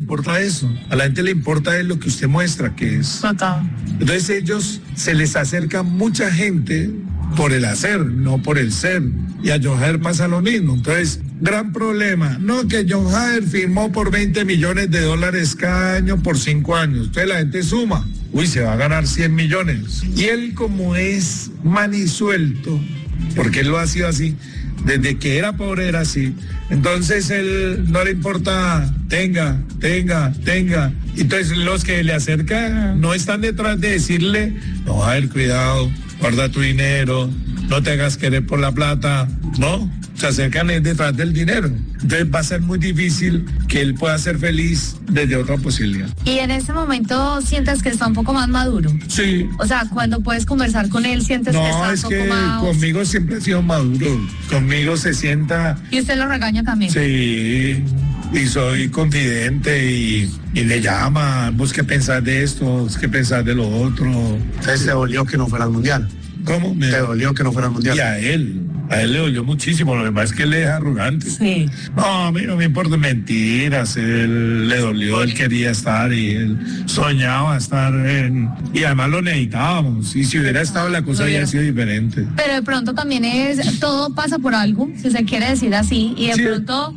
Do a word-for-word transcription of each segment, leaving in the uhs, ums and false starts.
importa eso. A la gente le importa es lo que usted muestra que es. Total. Entonces ellos se les acerca mucha gente por el hacer, no por el ser. Y a John Hader pasa lo mismo. Entonces, gran problema. No, que John Hader firmó por veinte millones de dólares cada año por cinco años. Entonces la gente suma. Uy, se va a ganar cien millones. Y él, como es manisuelto, porque él lo ha sido así, desde que era pobre era así. Entonces él no le importa, tenga, tenga, tenga. Entonces los que le acercan no están detrás de decirle, no, a ver, cuidado, guarda tu dinero, no te hagas querer por la plata, no. Se acercan detrás del dinero. Entonces va a ser muy difícil que él pueda ser feliz desde otra posibilidad. ¿Y en ese momento sientes que está un poco más maduro? Sí. O sea, cuando puedes conversar con él, sientes no, que está un es poco que más... conmigo siempre ha sido maduro. Conmigo se sienta... ¿Y usted lo regaña también? Sí, y soy confidente y, y le llama, vos qué pensás de esto, vos qué pensás de lo otro. Entonces te dolió que no fuera al mundial. ¿Cómo? Me... Te dolió que no fuera al mundial. Y a él. A él le dolió muchísimo, lo demás es que él es arrogante. Sí. No, a mí no me importa mentiras, él le dolió, él quería estar y él soñaba estar en... Y además lo necesitábamos, y si hubiera estado la cosa hubiera sido diferente. Pero de pronto también es, todo pasa por algo, si se quiere decir así, y de Sí. pronto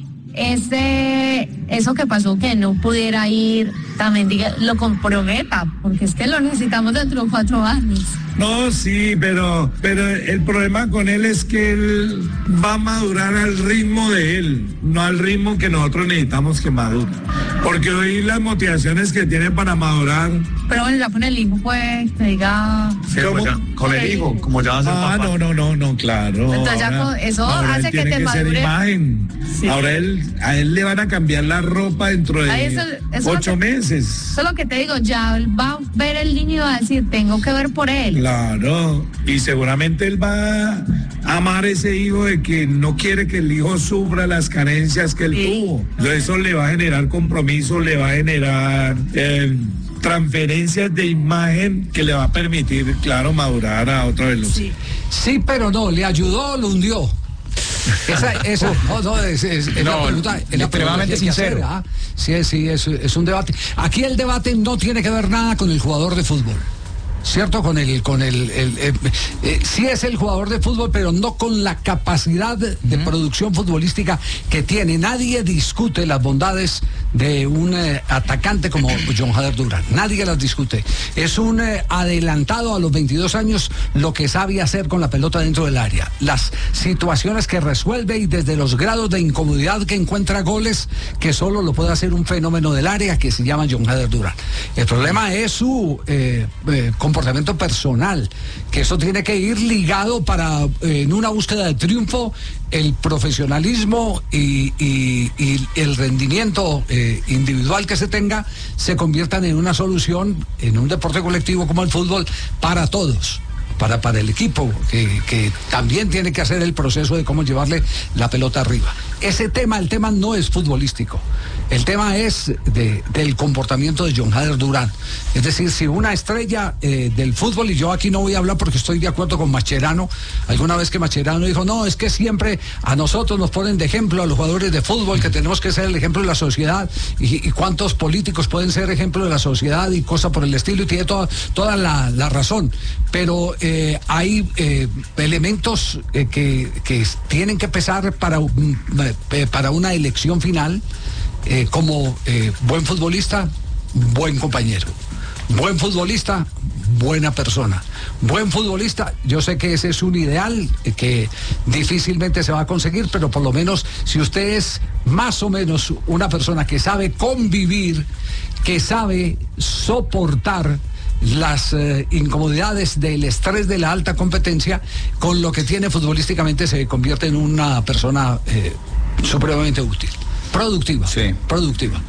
ese, eso que pasó, que no pudiera ir, también diga, lo comprometa, porque es que lo necesitamos dentro de cuatro años. No, sí, pero, pero el problema con él es que él va a madurar al ritmo de él, no al ritmo que nosotros necesitamos que madure. Porque hoy las motivaciones que tiene para madurar... Pero bueno, ya con el hijo, pues, te diga... Sí, ¿Cómo? ya, con el hijo, como ya va a ser Ah, papá. no, no, no, no, claro. Entonces ya con- eso ahora hace él que tiene te que ser madure. imagen. Sí. Ahora él, a él le van a cambiar la ropa dentro de Ay, eso- eso ocho lo que- meses. Eso es lo que te digo, ya él va a ver el niño y va a decir, tengo que ver por él. Claro, y seguramente él va a amar ese hijo de que no quiere que el hijo sufra las carencias que él Sí. tuvo. Entonces eso le va a generar compromiso, le va a generar eh, transferencias de imagen que le va a permitir, claro, madurar a otra velocidad. Sí. Sí, pero no, le ayudó o lo hundió. Esa, esa, no, no, es, es- es la No, pregunta, es la pregunta que hay que extremadamente hacer, sincero. ¿ah? Sí, sí, es, es un debate. Aquí el debate no tiene que ver nada con el jugador de fútbol. ¿Cierto? Con el, con el, el- eh, eh, sí es el jugador de fútbol, pero no con la capacidad de, de producción futbolística que tiene. Nadie discute las bondades de un eh, atacante como John Hader Durán. Nadie las discute. Es un eh, adelantado a los veintidós años lo que sabe hacer con la pelota dentro del área. Las situaciones que resuelve y desde los grados de incomodidad que encuentra goles que solo lo puede hacer un fenómeno del área que se llama John Hader Durán. El problema es su eh, eh, comportamiento personal, que eso tiene que ir ligado para, eh, en una búsqueda de triunfo, el profesionalismo y, y- y el rendimiento eh, individual que se tenga se conviertan en una solución en un deporte colectivo como el fútbol para todos. Para, para el equipo, que, que también tiene que hacer el proceso de cómo llevarle la pelota arriba. Ese tema, el tema no es futbolístico. El tema es de- del comportamiento de John Hader Durán. Es decir, si una estrella eh, del fútbol, y yo aquí no voy a hablar porque estoy de acuerdo con Mascherano, alguna vez que Mascherano dijo, no, es que siempre a nosotros nos ponen de ejemplo a los jugadores de fútbol, que tenemos que ser el ejemplo de la sociedad, y, y cuántos políticos pueden ser ejemplo de la sociedad y cosas por el estilo, y tiene toda, toda la, la razón. Pero eh, hay eh, elementos eh, que, que tienen que pesar para, un- eh, para una elección final, eh, como eh, buen futbolista, buen compañero. Buen futbolista, buena persona. Buen futbolista, yo sé que ese es un ideal eh, que difícilmente se va a conseguir, pero por lo menos si usted es más o menos una persona que sabe convivir, que sabe soportar las eh, incomodidades del estrés de la alta competencia, con lo que tiene futbolísticamente se convierte en una persona eh, supremamente útil, productiva, Sí. productiva.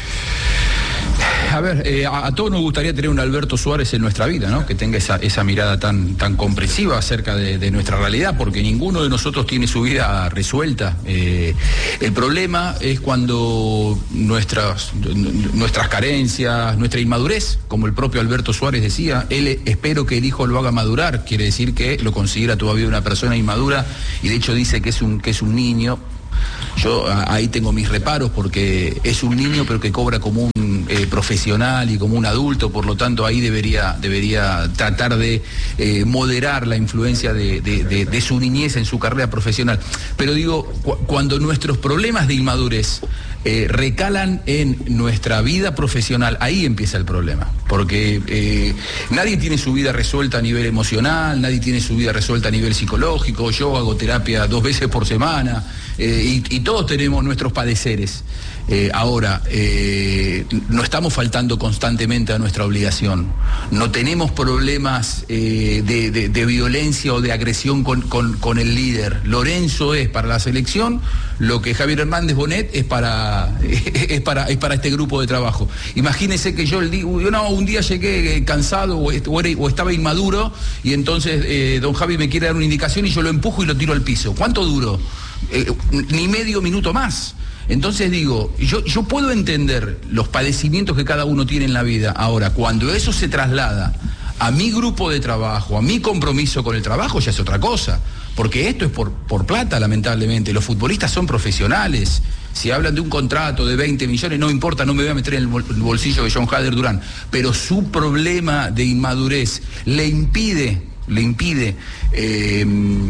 A ver, eh, a, a todos nos gustaría tener un Alberto Suárez en nuestra vida, ¿no? Que tenga esa, esa mirada tan, tan comprensiva acerca de, de nuestra realidad, porque ninguno de nosotros tiene su vida resuelta. Eh, el problema es cuando nuestras, nuestras carencias, nuestra inmadurez, como el propio Alberto Suárez decía, él espero que el hijo lo haga madurar, quiere decir que lo considera todavía una persona inmadura, y de hecho dice que es un, que es un niño. Yo a, ahí tengo mis reparos porque es un niño pero que cobra como un eh, profesional y como un adulto, por lo tanto ahí debería, debería tratar de eh, moderar la influencia de, de, de, de su niñez en su carrera profesional. Pero digo, cu cuando nuestros problemas de inmadurez eh, recalan en nuestra vida profesional, ahí empieza el problema, porque eh, nadie tiene su vida resuelta a nivel emocional, nadie tiene su vida resuelta a nivel psicológico. Yo hago terapia dos veces por semana eh, y, y todos tenemos nuestros padeceres. Eh, ahora, eh, no estamos faltando constantemente a nuestra obligación, no tenemos problemas eh, de, de, de violencia o de agresión con, con, con el líder. Lorenzo es para la selección lo que Javier Hernández Bonet es para, es para, es para este grupo de trabajo. Imagínense que yo, el día, yo no, un día llegué cansado o, o, era, o estaba inmaduro y entonces eh, don Javi me quiere dar una indicación y yo lo empujo y lo tiro al piso. ¿Cuánto duró? Eh, ni medio minuto más. Entonces digo, yo, yo puedo entender los padecimientos que cada uno tiene en la vida. Ahora, cuando eso se traslada a mi grupo de trabajo, a mi compromiso con el trabajo, ya es otra cosa. Porque esto es por, por plata, lamentablemente. Los futbolistas son profesionales. Si hablan de un contrato de veinte millones, no importa, no me voy a meter en el bolsillo de John Hader Durán. Pero su problema de inmadurez le impide... le impide eh,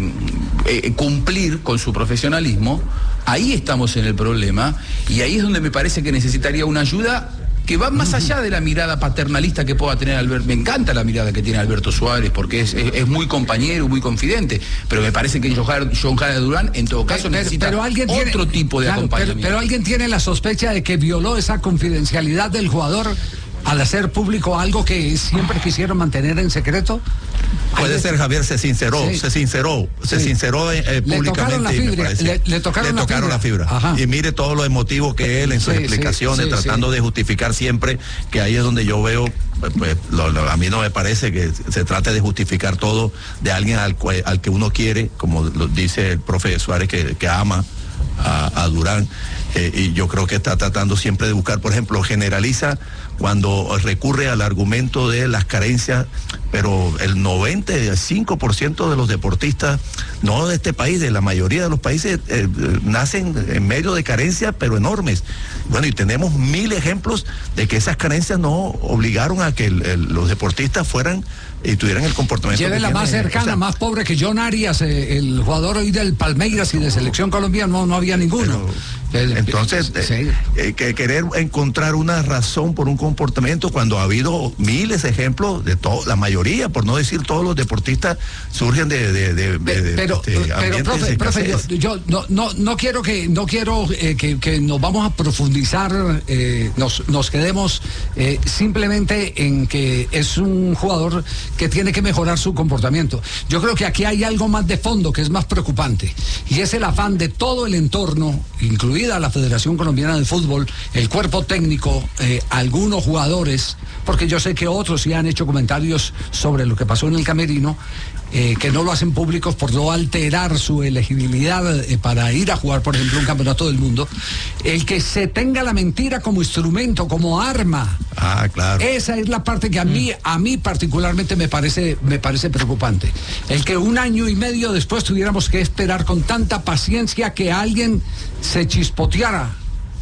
eh, cumplir con su profesionalismo. Ahí estamos en el problema y ahí es donde me parece que necesitaría una ayuda que va más allá de la mirada paternalista que pueda tener Alberto. Me encanta la mirada que tiene Alberto Suárez porque es, es, es muy compañero, muy confidente, pero me parece que John Hader Durán en todo caso pero, necesita pero alguien otro tiene, tipo de claro, acompañamiento. Pero, pero alguien tiene la sospecha de que violó esa confidencialidad del jugador al hacer público algo que siempre quisieron mantener en secreto. Puede ser, Javier, se sinceró, sí. se sinceró, se sí. sinceró eh, le públicamente. Tocaron la fibra, le, le tocaron, le tocaron la fibra. La fibra. Y mire todo lo emotivo que él en sus sí, explicaciones, sí, sí, tratando sí. de justificar siempre, que ahí es donde yo veo, pues lo, lo, a mí no me parece que se trate de justificar todo de alguien al, al que uno quiere, como lo dice el profe Suárez, que, que ama a, a Durán. Eh, y yo creo que está tratando siempre de buscar, por ejemplo, generaliza cuando recurre al argumento de las carencias, pero el noventa y cinco por ciento de los deportistas, no de este país, de la mayoría de los países, eh, nacen en medio de carencias, pero enormes. Bueno, y tenemos mil ejemplos de que esas carencias no obligaron a que el, el, los deportistas fueran y tuvieran el comportamiento. Lleve la más cercana, o sea, más pobre que John Arias, eh, el jugador hoy del Palmeiras y de selección colombiana, no, no había ninguno. Pero, el, entonces, sí. eh, eh, que querer encontrar una razón por un comportamiento cuando ha habido miles de ejemplos de todo, la mayoría, por no decir todos los deportistas, surgen de, de, de, de pero, de, de pero profe, profe yo, yo no, no, no quiero que no quiero eh, que, que nos vamos a profundizar, eh, nos, nos quedemos eh, simplemente en que es un jugador que tiene que mejorar su comportamiento. Yo creo que aquí hay algo más de fondo que es más preocupante y es el afán de todo el entorno, incluida la Federación Colombiana de Fútbol, el cuerpo técnico, eh, algunos jugadores, porque yo sé que otros sí han hecho comentarios sobre lo que pasó en el camerino, eh, que no lo hacen públicos por no alterar su elegibilidad eh, para ir a jugar, por ejemplo, un campeonato del mundo. El que se tenga la mentira como instrumento, como arma. Ah, claro. Esa es la parte que a mí, a mí particularmente me parece, me parece preocupante. El que un año y medio después tuviéramos que esperar con tanta paciencia que alguien se chispoteara.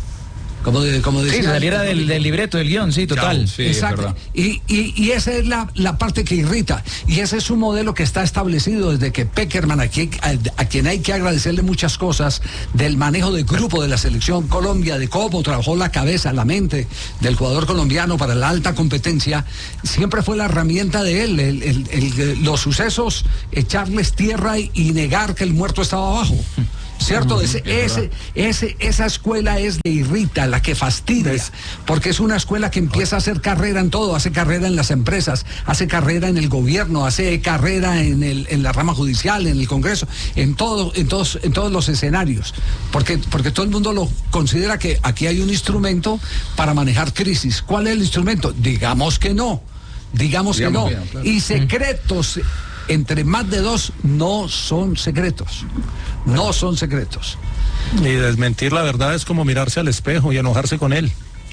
Como, de, como decía, sí, saliera del, del libreto, del guión, sí, total. Sí, exacto. Y, y, y esa es la, la parte que irrita. Y ese es un modelo que está establecido desde que Peckerman, aquí, a, a quien hay que agradecerle muchas cosas, del manejo de grupo de la selección Colombia, de cómo trabajó la cabeza, la mente del jugador colombiano para la alta competencia, siempre fue la herramienta de él. El, el, el, los sucesos, echarles tierra y, y negar que el muerto estaba abajo. ¿Cierto? Ese, ese, ese, esa escuela es de irrita, la que fastidia, porque es una escuela que empieza a hacer carrera en todo, hace carrera en las empresas, hace carrera en el gobierno, hace carrera en, el, en la rama judicial, en el Congreso, en, todo, en, todos, en todos los escenarios, porque, porque todo el mundo lo considera que aquí hay un instrumento para manejar crisis. ¿Cuál es el instrumento? Digamos que no, digamos, digamos que no, que no claro. Y secretos entre más de dos no son secretos. No son secretos. Y desmentir la verdad es como mirarse al espejo y enojarse con él.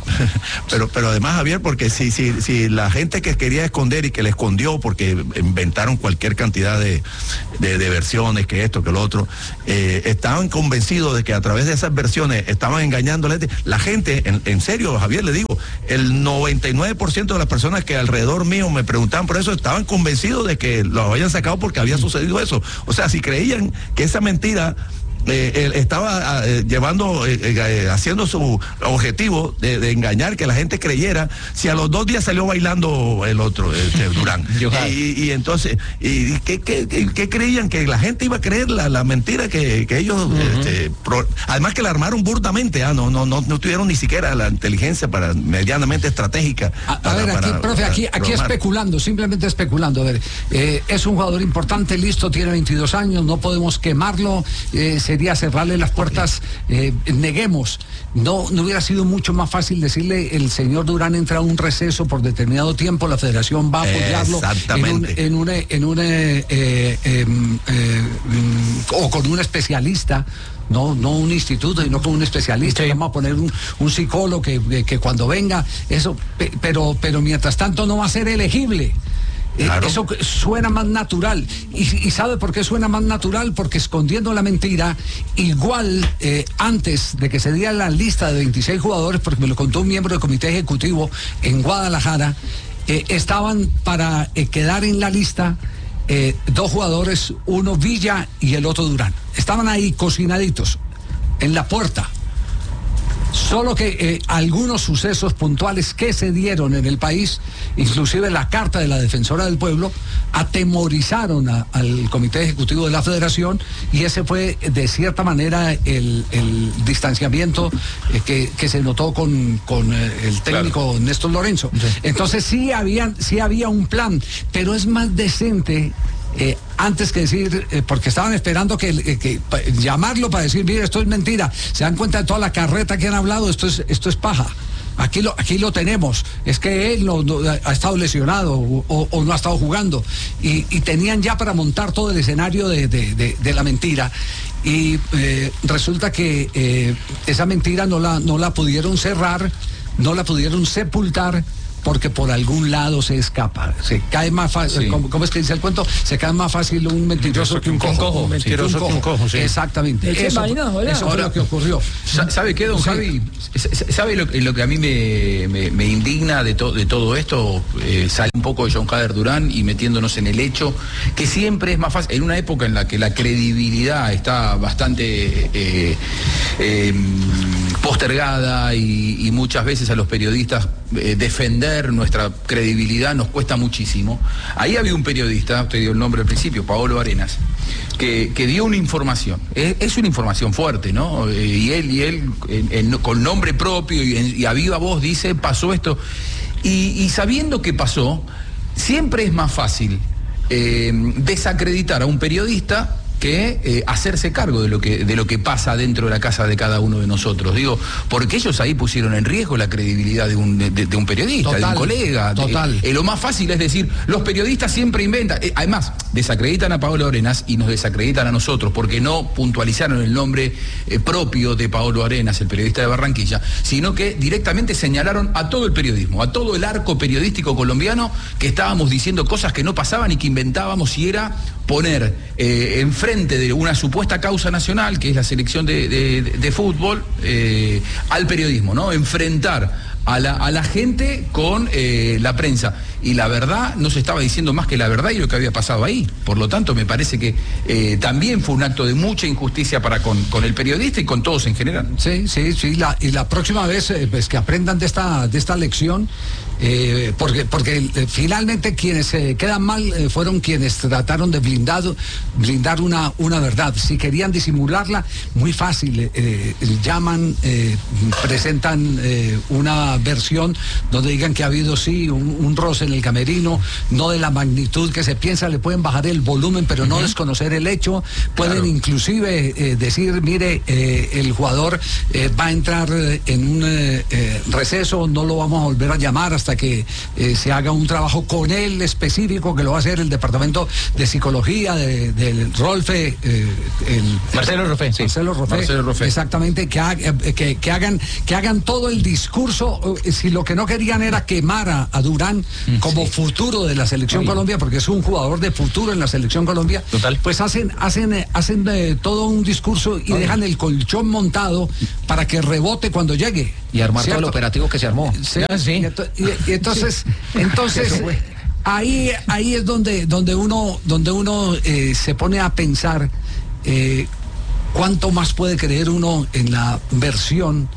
pero, pero además, Javier, porque si, si, si la gente que quería esconder y que le escondió porque inventaron cualquier cantidad de, de, de versiones, que esto, que lo otro, eh, estaban convencidos de que a través de esas versiones estaban engañando a la gente. La gente, en, en serio, Javier, le digo, el noventa y nueve por ciento de las personas que alrededor mío me preguntaban por eso estaban convencidos de que lo habían sacado porque había sucedido eso. O sea, si creían que esa mentira Eh, él estaba eh, llevando, eh, eh, haciendo su objetivo de, de engañar, que la gente creyera, si a los dos días salió bailando el otro, este, Durán. y, y entonces, y, ¿qué, qué, qué, qué creían? Que la gente iba a creer la, la mentira que, que ellos, uh-huh. este, pro, además que la armaron burdamente, ah, no, no, no, no tuvieron ni siquiera la inteligencia para medianamente estratégica. A, para, a ver, aquí, para, profe, para, aquí, aquí especulando, simplemente especulando, a ver, eh, es un jugador importante, listo, tiene veintidós años, no podemos quemarlo, eh, se sería cerrarle las puertas, eh, neguemos. No, no hubiera sido mucho más fácil decirle el señor Durán entra a un receso por determinado tiempo, la federación va a apoyarlo Exactamente. en un, en un, en un eh, eh, eh, eh, o con un especialista. No, no un instituto, sino con un especialista, sí. Vamos a poner un, un psicólogo que, que, que cuando venga, eso, pero, pero mientras tanto no va a ser elegible. Claro. Eso suena más natural. Y, y ¿sabe por qué suena más natural? Porque escondiendo la mentira, igual eh, antes de que se diera la lista de veintiséis jugadores, porque me lo contó un miembro del comité ejecutivo en Guadalajara, eh, estaban para eh, quedar en la lista eh, dos jugadores, uno Villa y el otro Durán. Estaban ahí cocinaditos en la puerta. Solo que eh, algunos sucesos puntuales que se dieron en el país, inclusive la carta de la defensora del pueblo, atemorizaron a, al comité ejecutivo de la federación, y ese fue de cierta manera el, el distanciamiento eh, que, que se notó con, con eh, el técnico claro. Néstor Lorenzo. Sí. Entonces sí, habían, sí había un plan, pero es más decente Eh, antes que decir, eh, porque estaban esperando que, eh, que pa, llamarlo para decir, mire, esto es mentira, se dan cuenta de toda la carreta que han hablado, esto es, esto es paja. Aquí lo, aquí lo tenemos, es que él no, no, ha estado lesionado o, o, o no ha estado jugando, y, y tenían ya para montar todo el escenario de, de, de, de la mentira, y eh, resulta que eh, esa mentira no la, no la pudieron cerrar, no la pudieron sepultar, porque por algún lado se escapa, se cae más fácil, sí. ¿cómo, ¿cómo es que dice el cuento? Se cae más fácil un mentiroso que un cojo. cojo. Un mentiroso que un cojo, sí. Exactamente. Eso, marino, eso fue lo que ocurrió. ¿Sabe qué, don sí. Javi? ¿Sabe lo, lo que a mí me, me, me indigna de, to, de todo esto? Eh, sale un poco de John Hader Durán y metiéndonos en el hecho que siempre es más fácil, en una época en la que la credibilidad está bastante eh, eh, postergada y, y muchas veces a los periodistas eh, defender nuestra credibilidad nos cuesta muchísimo. Ahí había un periodista, usted dio el nombre al principio, Paolo Arenas, que, que dio una información. Es, es una información fuerte, ¿no? Eh, y él, y él en, en, con nombre propio y, en, y a viva voz dice, pasó esto. Y, y sabiendo que pasó, siempre es más fácil eh, desacreditar a un periodista que eh, hacerse cargo de lo que de lo que pasa dentro de la casa de cada uno de nosotros. Digo, porque ellos ahí pusieron en riesgo la credibilidad de un, de, de un periodista, total, de un colega. Total. De, eh, lo más fácil es decir, los periodistas siempre inventan. Eh, además, desacreditan a Paolo Arenas y nos desacreditan a nosotros, porque no puntualizaron el nombre eh, propio de Paolo Arenas, el periodista de Barranquilla, sino que directamente señalaron a todo el periodismo, a todo el arco periodístico colombiano, que estábamos diciendo cosas que no pasaban y que inventábamos, y era poner eh, enfrente de una supuesta causa nacional, que es la selección de, de, de fútbol, eh, al periodismo, ¿no? Enfrentar a la, a la gente con eh, la prensa. Y la verdad no se estaba diciendo más que la verdad y lo que había pasado ahí. Por lo tanto, me parece que eh, también fue un acto de mucha injusticia para con, con el periodista y con todos en general. Sí, sí, sí. La, y la próxima vez eh, pues, que aprendan de esta, de esta lección, eh, porque, porque eh, finalmente quienes eh, quedan mal eh, fueron quienes trataron de blindar, blindar una, una verdad. Si querían disimularla, muy fácil. Eh, llaman, eh, presentan eh, una versión donde digan que ha habido sí un, un roce en el camerino, no de la magnitud que se piensa, le pueden bajar el volumen, pero uh-huh. no desconocer el hecho. Pueden claro. inclusive eh, decir, mire, eh, el jugador eh, va a entrar en un eh, eh, receso, no lo vamos a volver a llamar hasta que eh, se haga un trabajo con él específico, que lo va a hacer el departamento de psicología del de Rolfe, eh, el, Marcelo Rolfe, sí. Marcelo Rolfe, Marcelo Rolfe. Exactamente, que, ha, que, que hagan que hagan todo el discurso si lo que no querían era quemar a, a Durán como sí. futuro de la selección Oye. Colombia, porque es un jugador de futuro en la selección Colombia, Total. pues hacen, hacen, hacen de todo un discurso y Oye. dejan el colchón montado para que rebote cuando llegue. Y armar ¿cierto? Todo el operativo que se armó. Sí, sí. Y, ento, y, y entonces, sí. entonces ahí, ahí es donde, donde uno, donde uno eh, se pone a pensar eh, cuánto más puede creer uno en la versión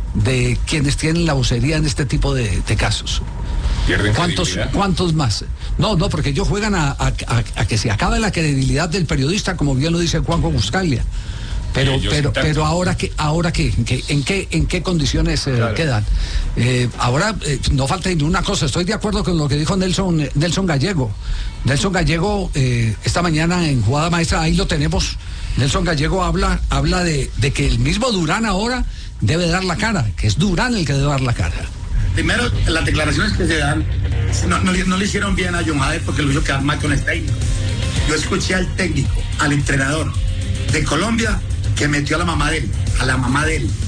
de quienes tienen la vocería en este tipo de, de casos. ¿Cuántos, ¿Cuántos más? No, no, porque ellos juegan a, a, a, a que se acabe la credibilidad del periodista, como bien lo dice Juanjo Buscaglia. Pero, pero, pero ahora que, ahora que, que en qué, en qué condiciones eh, claro. quedan. Eh, ahora eh, no falta ninguna cosa. Estoy de acuerdo con lo que dijo Nelson, Nelson Gallego. Nelson Gallego eh, esta mañana en Jugada Maestra, ahí lo tenemos. Nelson Gallego habla, habla de, de que el mismo Durán ahora debe dar la cara, que es Durán el que debe dar la cara. Primero, las declaraciones que se dan no, no, no le hicieron bien a John Jader porque lo hizo quedar mal con el técnico. Yo escuché al técnico, al entrenador de Colombia que metió a la mamá de él, a la mamá de él.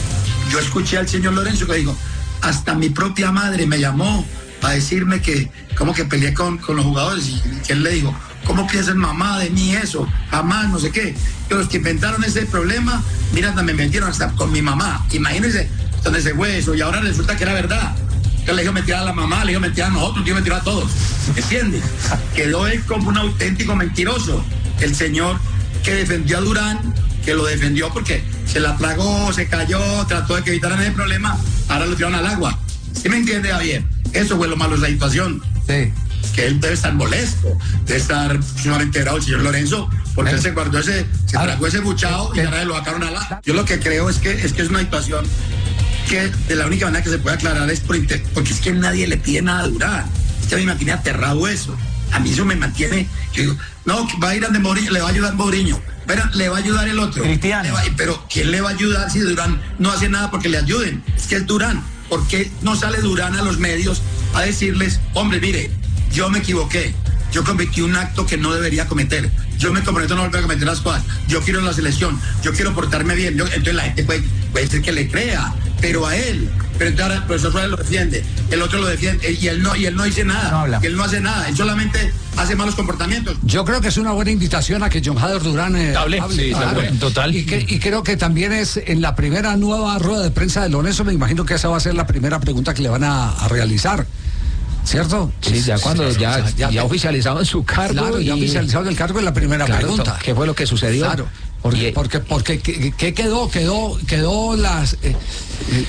Yo escuché al señor Lorenzo que dijo, hasta mi propia madre me llamó para decirme que, como que peleé con, con los jugadores, y que él le dijo, ¿cómo que es mamá de mí eso? Jamás, no sé qué. Pero los que inventaron ese problema, mira, me metieron hasta con mi mamá. Imagínense donde se fue eso, y ahora resulta que era verdad. Que le dijo mentir a la mamá, le dijo mentir a nosotros, le dijo mentir a todos. ¿Entiendes? Quedó él como un auténtico mentiroso. El señor que defendió a Durán, que lo defendió porque se la plagó, se cayó, trató de que evitaran ese problema, ahora lo tiraron al agua. ¿Sí me entiende, Javier? Eso fue lo malo de la situación. Sí. Que él debe estar molesto, debe estar sumamente enterado el señor Lorenzo, porque ¿Eh? él se guardó ese, se tragó ese buchado y ahora lo sacaron al agua. Yo lo que creo es que es que es una situación que de la única manera que se puede aclarar es por inter... porque es que nadie le pide nada a Durán. Es que a mí me mantiene aterrado eso. A mí eso me mantiene, yo digo, no, va a ir a de Mourinho, le va a ayudar Mourinho, pero le va a ayudar el otro. Cristiano. Va, pero ¿quién le va a ayudar si Durán no hace nada porque le ayuden? Es que es Durán. ¿Por qué no sale Durán a los medios a decirles, hombre, mire, yo me equivoqué, yo cometí un acto que no debería cometer, yo me comprometo a no volver a cometer las cosas, yo quiero la selección, yo quiero portarme bien, yo, entonces la gente puede, puede ser que le crea, pero a él, pero entonces ahora el profesor Suárez lo defiende, el otro lo defiende, y él no, y él no dice nada, no habla. Él no hace nada, él solamente hace malos comportamientos. Yo creo que es una buena invitación a que John Jader Durán eh, hable, hable sí, claro, total. Y, que, y creo que también es en la primera nueva rueda de prensa de Lorenzo, me imagino que esa va a ser la primera pregunta que le van a, a realizar. ¿Cierto? Sí, ya cuando sí, ya, ya, ya oficializado en su cargo. Claro, y... ya oficializado el cargo en la primera claro, pregunta. ¿Qué fue lo que sucedió? Claro. Porque, porque, porque ¿qué, qué quedó? Quedó, quedó las. Eh, eh,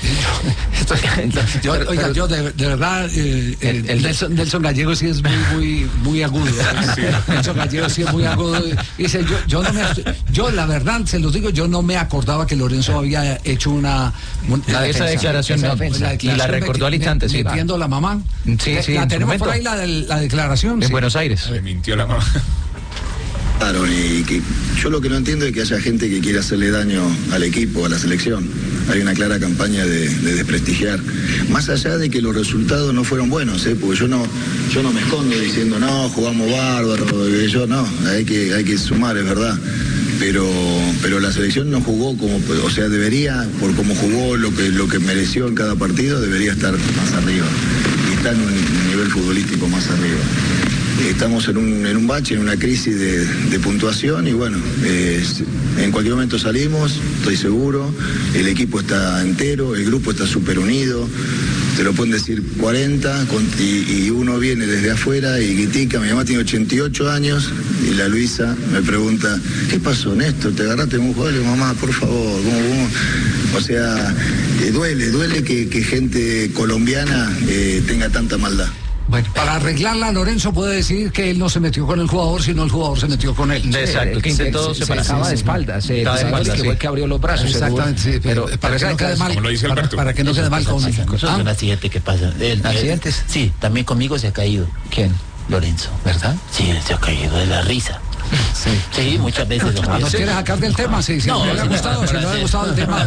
yo, yo, pero, oiga, pero, yo de, de verdad, eh, el, el Nelson, Nelson Gallego sí es muy, muy, muy agudo. Sí. Nelson Gallego sí es muy agudo. Dice, yo, yo no me, yo la verdad se los digo, yo no me acordaba que Lorenzo había hecho una, una esa, defensa, declaración, esa defensa, la declaración y la recordó al instante, sí. Mintiendo la mamá. Sí, sí. La tenemos por ahí la, la declaración. En sí. Buenos Aires. Le mintió la mamá. Claro, y que yo lo que no entiendo es que haya gente que quiera hacerle daño al equipo, a la selección. Hay una clara campaña de, de desprestigiar. Más allá de que los resultados no fueron buenos, ¿eh? Porque yo no, yo no me escondo diciendo, no, jugamos bárbaro, yo no, hay que, hay que sumar, es verdad. Pero, pero la selección no jugó como, o sea, debería, por cómo jugó, lo que, lo que mereció en cada partido, debería estar más arriba. Y está en un nivel futbolístico más arriba. Estamos en un, en un bache, en una crisis de, de puntuación y bueno, eh, en cualquier momento salimos, estoy seguro, el equipo está entero, el grupo está súper unido, te lo pueden decir cuarenta con, y, y uno viene desde afuera y critica. Mi mamá tiene ochenta y ocho años y la Luisa me pregunta, ¿qué pasó, Néstor? ¿Te agarraste con un jugador? Le digo, mamá, por favor, ¿cómo, cómo? O sea, eh, duele, duele que, que gente colombiana eh, tenga tanta maldad. Bueno, para arreglarla, Lorenzo puede decir que él no se metió con el jugador, sino el jugador se metió con él. Exacto, que intentó separarse de espaldas. Eh, de espaldas, que sí. Fue que abrió los brazos. Exactamente, sí, pero para, para que no quede mal, como lo dice para, para que no quede mal con... Eso es un accidente que pasa. El, ¿Accidentes? El, sí, también conmigo se ha caído. ¿Quién? Lorenzo. ¿Verdad? Sí, se ha caído de la risa. Sí. Sí, muchas veces. ¿Nos quieres sacar del tema? Sí, si no, no le ha gustado, si no le ha gustado el tema,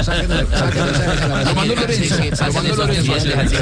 lo mandó Lorenzo. Lo mandó Lorenzo.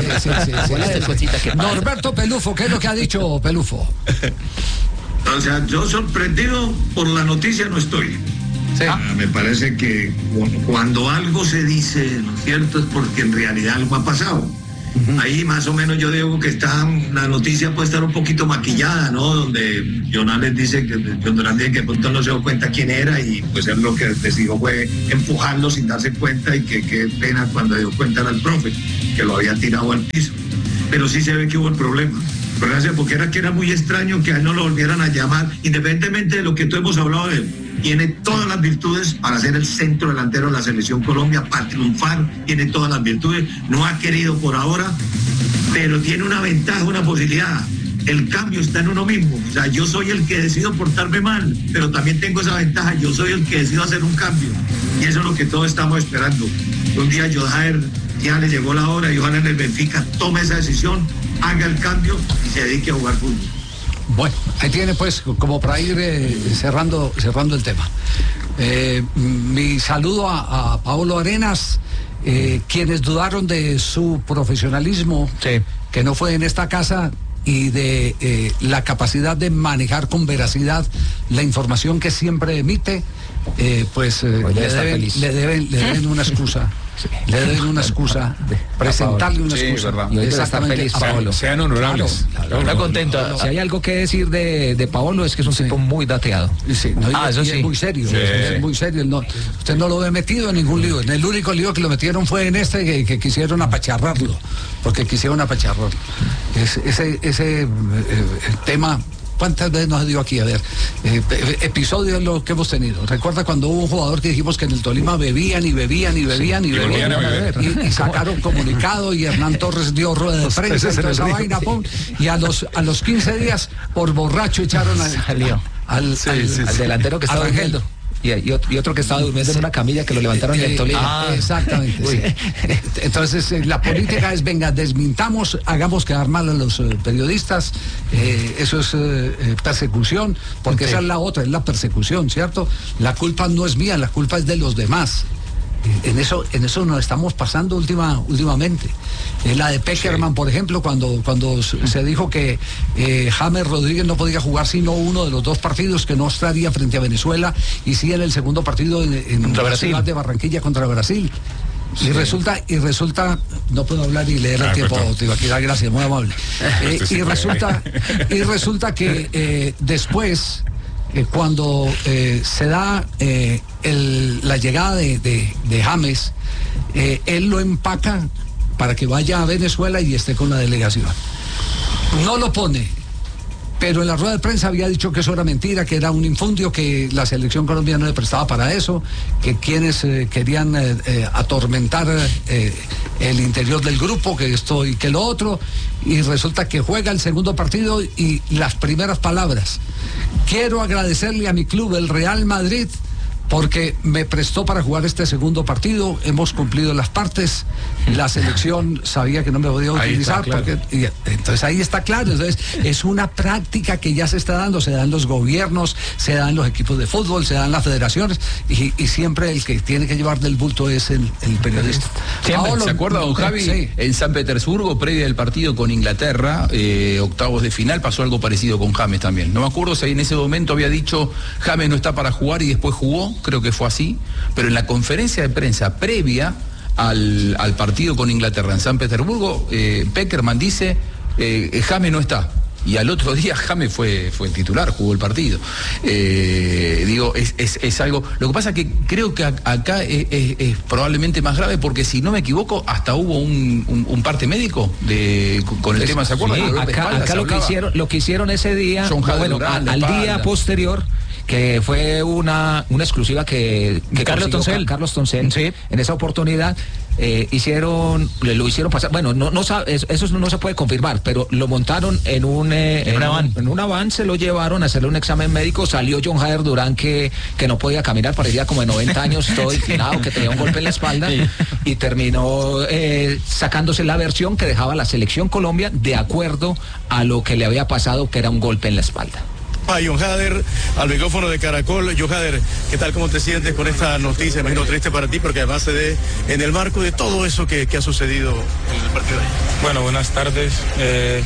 Norberto Pelufo, ¿qué es lo que ha dicho Pelufo? O sea, yo sorprendido por la noticia no estoy. Sí. Ah, me parece que cuando algo se dice, ¿no es cierto?, es porque en realidad algo ha pasado. Uh-huh. Ahí más o menos yo digo que está, la noticia puede estar un poquito maquillada, ¿no? Donde Jonales dice que John Durán dice que de pronto no se dio cuenta quién era y pues él lo que decidió fue empujarlo sin darse cuenta y que qué pena cuando se dio cuenta era el profe, que lo había tirado al piso. Pero sí se ve que hubo el problema. Pero porque era que era muy extraño que a él no lo volvieran a llamar, independientemente de lo que tú hemos hablado de él. Tiene todas las virtudes para ser el centro delantero de la selección Colombia, para triunfar, tiene todas las virtudes, no ha querido por ahora, pero tiene una ventaja, una posibilidad. El cambio está en uno mismo. O sea, yo soy el que decido portarme mal, pero también tengo esa ventaja, yo soy el que decido hacer un cambio. Y eso es lo que todos estamos esperando. Un día Johaer ya le llegó la hora y ojalá en el Benfica tome esa decisión, haga el cambio y se dedique a jugar fútbol. Bueno, ahí tiene pues como para ir eh, cerrando, cerrando el tema. Eh, mi saludo a, a Paolo Arenas, eh, quienes dudaron de su profesionalismo, sí, que no fue en esta casa, y de eh, la capacidad de manejar con veracidad la información que siempre emite, eh, pues eh, le, deben, le, deben, le deben una excusa. Sí. Le deben una excusa, presentarle una excusa. Sí, exactamente. Feliz, Paolo. Sean honorables. Claro, claro, está contento. Paolo. Si hay algo que decir de, de Paolo es que es un sí. tipo muy dateado. Sí, no, ah, y, eso y sí. Es muy serio. Sí. Es muy serio. No, usted no lo ve metido en ningún lío. En el único lío que lo metieron fue en este que, que quisieron apacharrarlo, porque quisieron apacharrarlo. Ese, ese, ese eh, tema. ¿Cuántas veces nos dio aquí? A ver, eh, episodios de lo que hemos tenido. ¿Recuerda cuando hubo un jugador que dijimos que en el Tolima bebían y bebían y bebían sí, y bebían? Y, y, y sacaron comunicado y Hernán Torres dio rueda de prensa y toda esa vaina, pum, y a los, a los quince días, por borracho, echaron al, al, al, sí, al, sí, al delantero que estaba durmiendo. Y, y, y otro que estaba durmiendo sí. en una camilla que lo levantaron eh, en el Tolima. Ah, exactamente. Sí. Entonces, eh, la política es, venga, desmintamos, hagamos quedar mal a los eh, periodistas. Eh, eso es eh, persecución, porque okay. esa es la otra, es la persecución, ¿cierto? La culpa no es mía, la culpa es de los demás. En eso, en eso nos estamos pasando última, últimamente. Eh, la de Peckerman, sí. por ejemplo, cuando, cuando se dijo que eh, James Rodríguez no podía jugar sino uno de los dos partidos, que no estaría frente a Venezuela, y sí en el segundo partido en, en la ciudad de Barranquilla contra Brasil. Sí. Y resulta, y resulta, no puedo hablar y leer ah, el tiempo, te iba a quitar, gracias, muy amable. Eh, y resulta, y resulta que eh, después. Eh, cuando eh, se da eh, el, la llegada de, de, de James, eh, él lo empaca para que vaya a Venezuela y esté con la delegación. No lo pone, pero en la rueda de prensa había dicho que eso era mentira, que era un infundio, que la selección colombiana no le prestaba para eso, que quienes eh, querían eh, eh, atormentar eh, el interior del grupo, que esto y que lo otro, y resulta que juega el segundo partido y las primeras palabras: quiero agradecerle a mi club, el Real Madrid, porque me prestó para jugar este segundo partido, hemos cumplido las partes, la selección sabía que no me podía utilizar, claro. porque, y, entonces ahí está claro, entonces es una práctica que ya se está dando, se da en los gobiernos, se da en los equipos de fútbol, se da en las federaciones, y, y siempre el que tiene que llevar del bulto es el, el periodista. Siempre, ¿se acuerda, don Javi? Sí. En San Petersburgo, previa del partido con Inglaterra, eh, octavos de final, pasó algo parecido con James también. No me acuerdo si en ese momento había dicho James no está para jugar y después jugó. Creo que fue así, pero en la conferencia de prensa previa al, al partido con Inglaterra en San Petersburgo, eh, Peckerman dice, eh, James no está. Y al otro día James fue, fue titular, jugó el partido. Eh, digo, es, es, es algo... Lo que pasa es que creo que acá es, es, es probablemente más grave, porque si no me equivoco, hasta hubo un, un, un parte médico de, con el es, tema, ¿se acuerdan? Sí, acá, espalda, acá lo, que hicieron, lo que hicieron ese día, bueno, Durán, al día posterior, que fue una, una exclusiva que, que Carlos Toncel, Carlos Toncel, sí. En esa oportunidad eh, hicieron, lo hicieron pasar, bueno, no, no eso no se puede confirmar, pero lo montaron en un eh, en, una van. en una van, se lo llevaron a hacerle un examen médico, salió Johaer Durán que, que no podía caminar, parecía como de noventa años, todo inclinado, que tenía un golpe en la espalda, sí. Y terminó eh, sacándose la versión que dejaba la selección Colombia de acuerdo a lo que le había pasado, que era un golpe en la espalda. A Johaer, al micrófono de Caracol. Johaer, ¿qué tal? ¿Cómo te sientes con esta noticia? Imagino triste para ti, porque además se dé en el marco de todo eso que, que ha sucedido en el partido de ayer. Bueno, buenas tardes. Eh,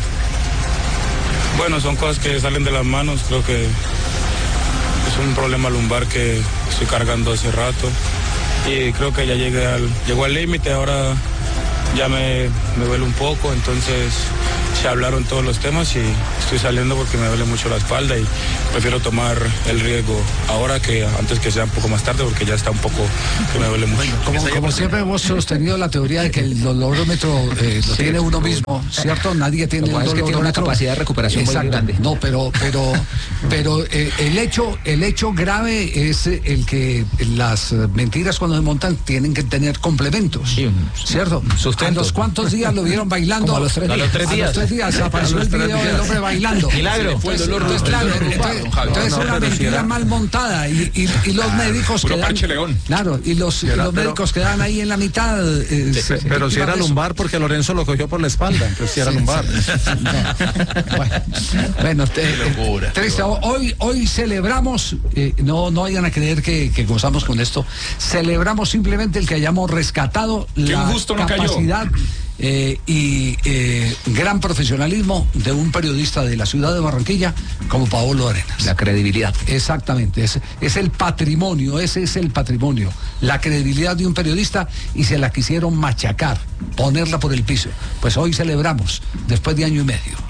bueno, son cosas que salen de las manos. Creo que es un problema lumbar que estoy cargando hace rato y creo que ya llegué al, llegó al límite, ahora ya me, me duele un poco, entonces se hablaron todos los temas y estoy saliendo porque me duele mucho la espalda y prefiero tomar el riesgo ahora que antes que sea un poco más tarde porque ya está un poco que me duele mucho. Como, como siempre hemos sostenido la teoría de que el dolorómetro eh, lo sí, tiene uno mismo, ¿cierto? Nadie tiene el es que tiene una capacidad de recuperación Exacto. muy grande. No, pero pero pero eh, el hecho el hecho grave es el que las mentiras cuando se montan tienen que tener complementos, sí, ¿cierto? Sustento. ¿A los cuántos días lo vieron bailando? Como a los tres días. A los tres días. A los tres días apareció el video del hombre bailando. Milagro. Fue el dolor. Entonces, claro, entonces, entonces no, una mentira era mal montada y, y, y los claro, médicos quedan, claro, y los, y los médicos pero, quedan ahí en la mitad. Eh, sí, se, pero si era eso. lumbar porque Lorenzo lo cogió por la espalda, entonces si era sí, lumbar. Sí, sí, no. Bueno, bueno te, locura, triste, hoy, hoy celebramos, eh, no, no vayan a creer que, que gozamos con esto, celebramos simplemente el que hayamos rescatado que la justo no capacidad cayó. Eh, y eh, gran profesionalismo de un periodista de la ciudad de Barranquilla como Paolo Arenas. La credibilidad. Exactamente, es, es el patrimonio, ese es el patrimonio, la credibilidad de un periodista y se la quisieron machacar, ponerla por el piso. Pues hoy celebramos, después de año y medio.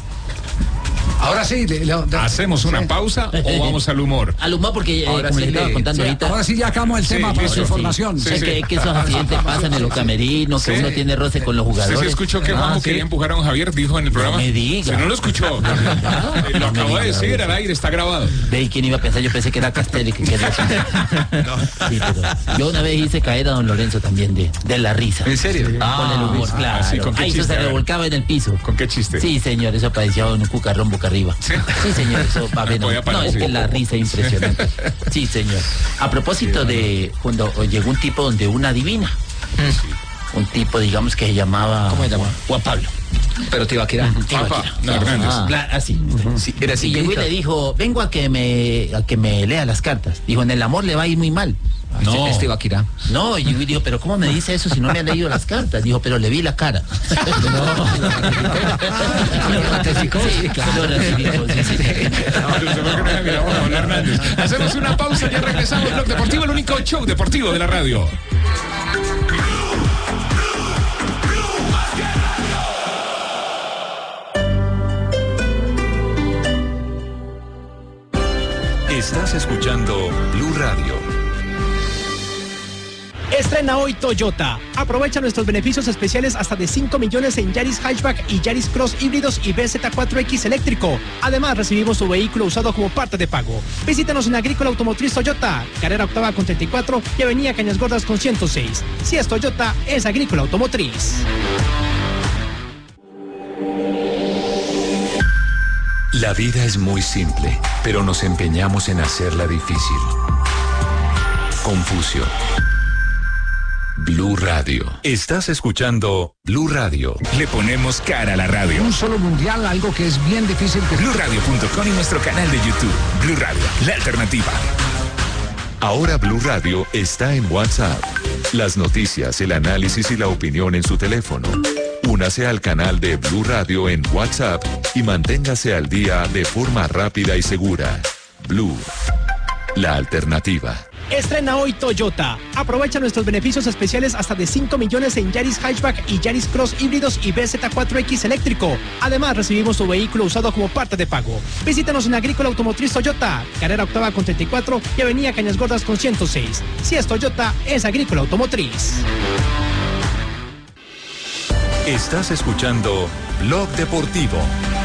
Ahora sí, le, le, le, ¿hacemos una sí. pausa o vamos al humor? Al humor porque, eh, ahora como sí, le estaba contando sí, ahorita. Ahora sí ya acabamos el tema sí, para sí, su información. Sí, sí, sí. Que, que esos accidentes pasan en los camerinos, que sí. uno tiene roce con los jugadores. ¿Sí, sí escuchó que Juanjo ah, quería sí. empujar a un Javier? Dijo en el programa. No me diga. Si no lo escuchó. No, lo no acabó de decir al aire, está grabado. Ve, ¿y quién iba a pensar? Yo pensé que era Castelli que quería. No. Sí, pero yo una vez hice caer a don Lorenzo también de, de la risa. ¿En serio? Ah, con el humor, claro. Sí, ¿con qué Ahí chiste, se revolcaba en el piso. ¿Con qué chiste? Sí, señor, eso parecía un cucarrón boca arriba. Sí, sí señor, eso va a ver. No, no, es que la risa es impresionante. Sí, señor. A propósito de cuando llegó un tipo donde una divina. Mm. Un tipo, digamos, que se llamaba... ¿Cómo se llama? Juan Pablo. Pero Tibaquirá. Tibaquirá. No, Hernández. Ah, así. Uh-huh. Sí, era así. Y llegó y le dijo, vengo a que me a que me lea las cartas. Dijo, en el amor le va a ir muy mal. No. Este Tibaquirá. No, y yo digo, pero ¿cómo me dice eso si no me ha leído las cartas? Dijo, pero le vi la cara. No. Sí, claro. Hacemos una pausa, ya regresamos. Blog Deportivo, el único show deportivo de la radio. Estás escuchando Blue Radio. Estrena hoy Toyota. Aprovecha nuestros beneficios especiales hasta de cinco millones en Yaris Hatchback y Yaris Cross híbridos y B Z cuatro X eléctrico. Además, recibimos tu vehículo usado como parte de pago. Visítanos en Agrícola Automotriz Toyota, carrera octava con treinta y cuatro y avenida Cañas Gordas con ciento seis. Si es Toyota, es Agrícola Automotriz. La vida es muy simple, pero nos empeñamos en hacerla difícil. Confucio. Blue Radio. Estás escuchando Blue Radio. Le ponemos cara a la radio. Un solo mundial, algo que es bien difícil. Que... blue radio punto com y nuestro canal de YouTube. Blue Radio, la alternativa. Ahora Blue Radio está en WhatsApp. Las noticias, el análisis y la opinión en su teléfono. Únase al canal de Blue Radio en WhatsApp y manténgase al día de forma rápida y segura. Blue, la alternativa. Estrena hoy Toyota. Aprovecha nuestros beneficios especiales hasta de cinco millones en Yaris Hatchback y Yaris Cross híbridos y B Z cuatro X eléctrico. Además, recibimos tu vehículo usado como parte de pago. Visítanos en Agrícola Automotriz Toyota, carrera octava con treinta y cuatro y avenida Cañas Gordas con ciento seis. Si es Toyota, es Agrícola Automotriz. Estás escuchando Blog Deportivo.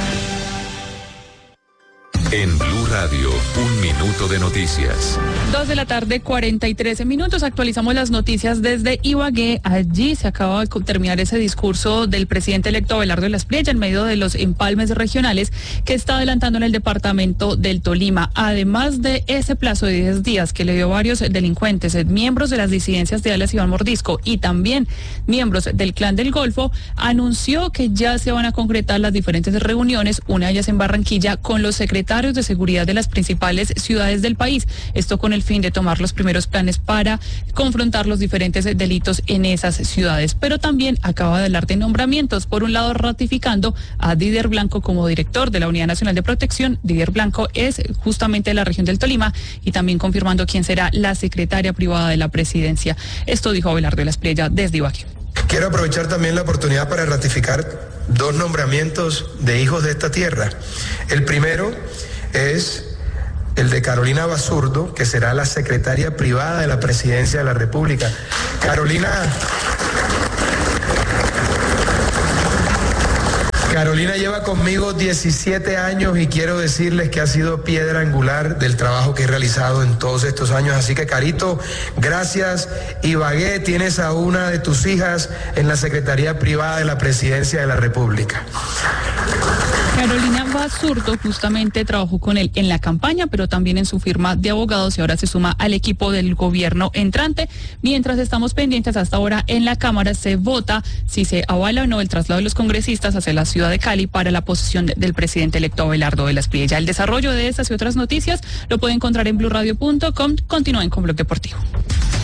En Blue Radio, un minuto de noticias. Dos de la tarde, cuarenta y tres minutos. Actualizamos las noticias desde Ibagué. Allí se acaba de terminar ese discurso del presidente electo Abelardo de la Espriella en medio de los empalmes regionales que está adelantando en el departamento del Tolima. Además de ese plazo de diez días que le dio varios delincuentes, miembros de las disidencias de Alas Iván Mordisco y también miembros del Clan del Golfo, anunció que ya se van a concretar las diferentes reuniones, una de ellas en Barranquilla, con los secretarios secretarios de seguridad de las principales ciudades del país. Esto con el fin de tomar los primeros planes para confrontar los diferentes delitos en esas ciudades. Pero también acaba de hablar de nombramientos. Por un lado, ratificando a Didier Blanco como director de la Unidad Nacional de Protección. Didier Blanco es justamente de la región del Tolima, y también confirmando quién será la secretaria privada de la presidencia. Esto dijo Abelardo de la Espriella desde Ibagué. Quiero aprovechar también la oportunidad para ratificar dos nombramientos de hijos de esta tierra. El primero es el de Carolina Basurdo, que será la secretaria privada de la presidencia de la República. Carolina... Carolina lleva conmigo diecisiete años y quiero decirles que ha sido piedra angular del trabajo que he realizado en todos estos años. Así que, Carito, gracias. Ibagué, tienes a una de tus hijas en la Secretaría Privada de la Presidencia de la República. Carolina Basurdo justamente trabajó con él en la campaña, pero también en su firma de abogados, y ahora se suma al equipo del gobierno entrante. Mientras estamos pendientes, hasta ahora en la Cámara se vota si se avala o no el traslado de los congresistas hacia la ciudad de Cali para la posesión de, del presidente electo Abelardo de la Espriella. El desarrollo de estas y otras noticias lo pueden encontrar en blue radio punto com. Continúen con Blog Deportivo.